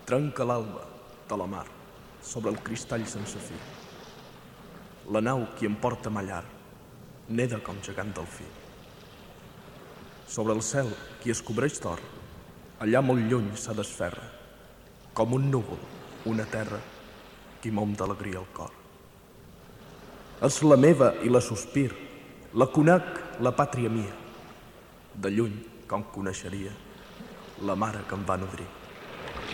Trenca l'alba de la mar sobre el cristall sense fi. La nau qui em porta a ma llar neda com gegant delfí. Sobre el cel qui es cobreix d'or, allà molt lluny se desferra, com un núvol, una terra, qui m'om d'alegria el cor. És la meva i la sospir, la conec, la pàtria mia. De lluny, com coneixeria, la mare que em va nodrir.